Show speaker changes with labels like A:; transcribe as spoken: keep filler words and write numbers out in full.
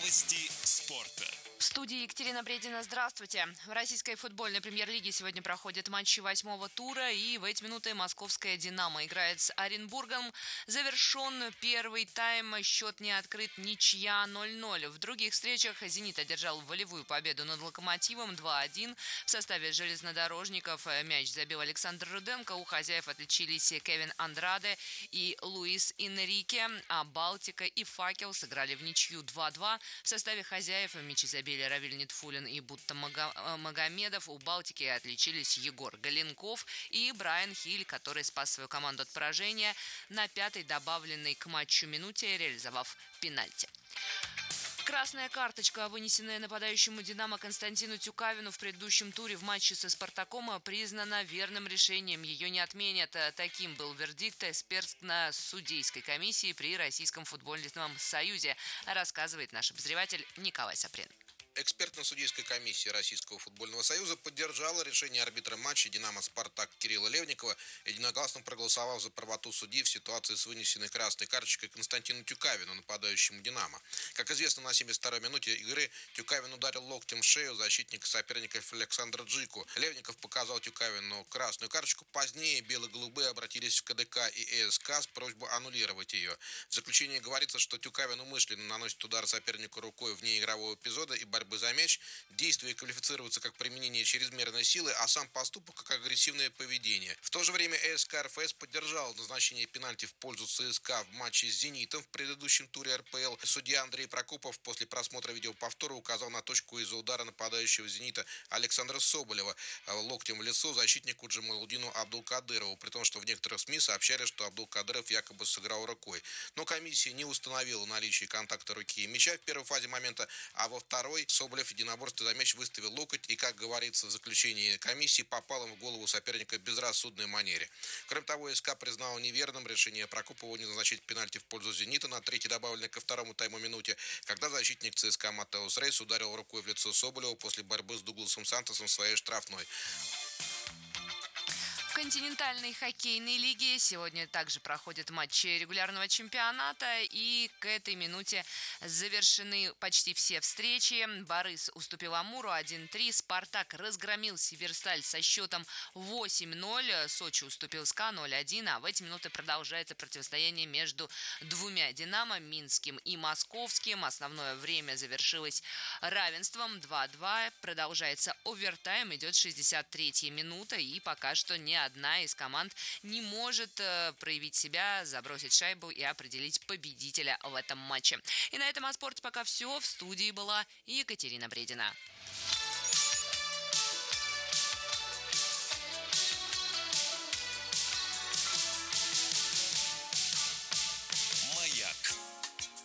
A: Новости спорта.
B: В студии Екатерина Бредина. Здравствуйте. В российской футбольной премьер-лиге сегодня проходят матчи восьмого тура, и в эти минуты московская «Динамо» играет с Оренбургом. Завершен первый тайм, счет не открыт, ничья ноль ноль. В других встречах «Зенит» одержал волевую победу над «Локомотивом» два один. В составе железнодорожников мяч забил Александр Руденко. У хозяев отличились Кевин Андраде и Луис Энрике, а «Балтика» и «Факел» сыграли в ничью два два. В составе хозяев мячи забили Равиль Нитфулин и Бутта Магомедов. У «Балтики» отличились Егор Галенков и Брайан Хиль, который спас свою команду от поражения на пятой добавленной к матчу минуте, реализовав пенальти. Красная карточка, вынесенная нападающему «Динамо» Константину Тюкавину в предыдущем туре в матче со «Спартаком», признана верным решением. Ее не отменят. Таким был вердикт экспертно-судейской комиссии при Российском футбольном союзе, рассказывает наш обозреватель Николай Саприн.
C: Экспертно-судейская комиссия Российского футбольного союза поддержала решение арбитра матча «Динамо-Спартак» Кирилла Левникова, единогласно проголосовав за правоту судьи в ситуации с вынесенной красной карточкой Константину Тюкавину, нападающему «Динамо». Как известно, на семьдесят второй минуте игры Тюкавин ударил локтем в шею защитника соперников Александра Джику. Левников показал Тюкавину красную карточку. Позднее бело-голубые обратились в ка дэ ка и э эс ка с просьбой аннулировать ее. В заключении говорится, что Тюкавин умышленно наносит удар сопернику рукой вне игрового эпизода и борьбы за мяч. Действие квалифицируется как применение чрезмерной силы, а сам поступок как агрессивное поведение. В то же время э эс ка эр эф эс поддержал назначение пенальти в пользу цэ эс ка в матче с «Зенитом» в предыдущем туре эр пэ эл. Судья Андрей Прокопов после просмотра видеоповтора указал на точку из-за удара нападающего «Зенита» Александра Соболева локтем в лицо защитнику Джамалудину Абдулкадырову, при том, что в некоторых СМИ сообщали, что Абдулкадыров якобы сыграл рукой. Но комиссия не установила наличие контакта руки и мяча в первой фазе момента, а во второй Соболев в единоборстве за мяч выставил локоть и, как говорится в заключении комиссии, попал им в голову соперника в безрассудной манере. Кроме того, СК признал неверным решение Прокопова не назначить пенальти в пользу «Зенита» на третьей добавленной ко второму тайму минуте, когда защитник цэ эс ка Матеус Рейс ударил рукой в лицо Соболева после борьбы с Дугласом Сантосом в своей штрафной.
B: В континентальной хоккейной лиге сегодня также проходят матчи регулярного чемпионата, и к этой минуте завершены почти все встречи. Борис уступил Амуру один три, Спартак разгромил Северсталь со счетом восемь ноль, Сочи уступил СКА ноль один, а в эти минуты продолжается противостояние между двумя «Динамо», Минским и Московским. Основное время завершилось равенством два два, продолжается овертайм, идет шестьдесят третья минута, и пока что не одна из команд не может э, проявить себя, забросить шайбу и определить победителя в этом матче. И на этом о спорте пока все. В студии была Екатерина Бредина.